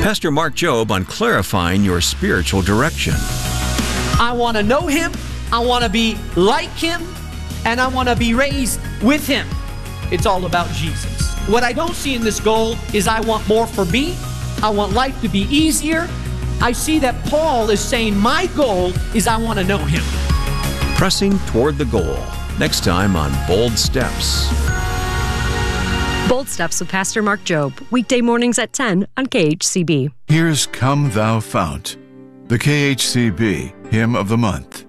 Pastor Mark Jobe on clarifying your spiritual direction. I want to know Him, I want to be like Him, and I want to be raised with Him. It's all about Jesus. What I don't see in this goal is I want more for me. I want life to be easier. I see that Paul is saying my goal is I want to know Him. Pressing toward the goal. Next time on Bold Steps. Bold Steps with Pastor Mark Jobe, weekday mornings at 10 on KHCB. Here's Come Thou Fount, the KHCB Hymn of the Month.